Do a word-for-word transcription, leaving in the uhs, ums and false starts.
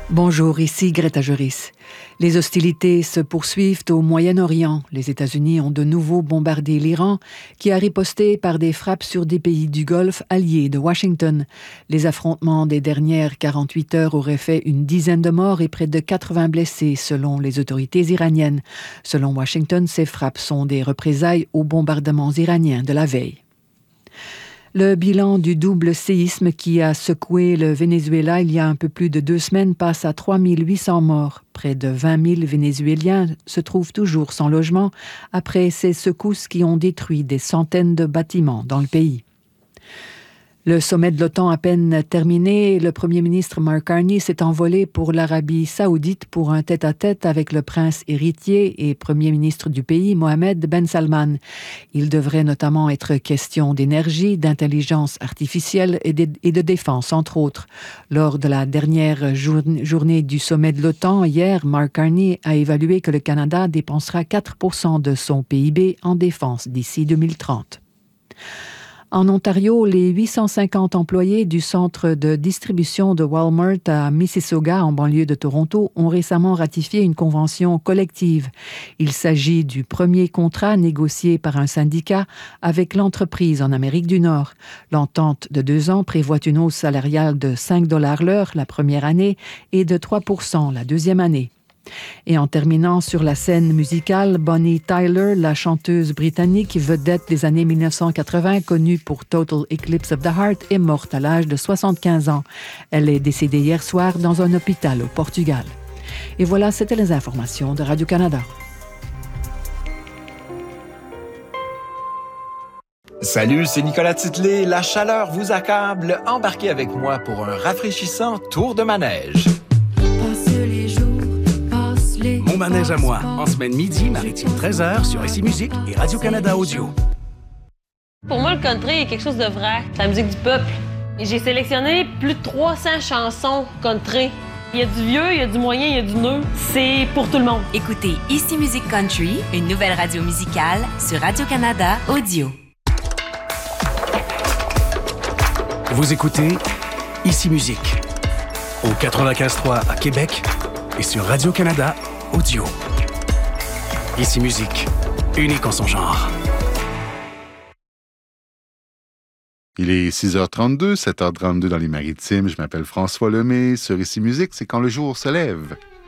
Bonjour, ici Greta Joris. Les hostilités se poursuivent au Moyen-Orient. Les États-Unis ont de nouveau bombardé l'Iran, qui a riposté par des frappes sur des pays du Golfe alliés de Washington. Les affrontements des dernières quarante-huit heures auraient fait une dizaine de morts et près de quatre-vingts blessés, selon les autorités iraniennes. Selon Washington, ces frappes sont des représailles aux bombardements iraniens de la veille. Le bilan du double séisme qui a secoué le Venezuela il y a un peu plus de deux semaines passe à trois mille huit cents morts. Près de vingt mille Vénézuéliens se trouvent toujours sans logement après ces secousses qui ont détruit des centaines de bâtiments dans le pays. Le sommet de l'OTAN à peine terminé, le premier ministre Mark Carney s'est envolé pour l'Arabie saoudite pour un tête-à-tête avec le prince héritier et premier ministre du pays, Mohamed Ben Salman. Il devrait notamment être question d'énergie, d'intelligence artificielle et de, et de défense, entre autres. Lors de la dernière jour, journée du sommet de l'OTAN, hier, Mark Carney a évalué que le Canada dépensera quatre pour cent de son P I B en défense d'ici deux mille trente. En Ontario, les huit cent cinquante employés du centre de distribution de Walmart à Mississauga, en banlieue de Toronto, ont récemment ratifié une convention collective. Il s'agit du premier contrat négocié par un syndicat avec l'entreprise en Amérique du Nord. L'entente de deux ans prévoit une hausse salariale de cinq dollars l'heure la première année et de trois pour cent la deuxième année. Et en terminant sur la scène musicale, Bonnie Tyler, la chanteuse britannique vedette des années mille neuf cent quatre-vingts, connue pour Total Eclipse of the Heart, est morte à l'âge de soixante-quinze ans. Elle est décédée hier soir dans un hôpital au Portugal. Et voilà, c'était les informations de Radio-Canada. Salut, c'est Nicolas Titley. La chaleur vous accable. Embarquez avec moi pour un rafraîchissant tour de manège. Mon manège à moi, en semaine midi, maritime treize heures sur Ici Musique et Radio-Canada Audio. Pour moi, le country est quelque chose de vrai, c'est la musique du peuple. Et j'ai sélectionné plus de trois cents chansons country. Il y a du vieux, il y a du moyen, il y a du neuf. C'est pour tout le monde. Écoutez Ici Musique Country, une nouvelle radio musicale sur Radio-Canada Audio. Vous écoutez Ici Musique au quatre-vingt-quinze trois à Québec et sur Radio-Canada Audio. Ici Musique, unique en son genre. Il est six heures trente-deux, sept heures trente-deux dans les Maritimes. Je m'appelle François Lemay. Sur Ici Musique, c'est quand le jour se lève.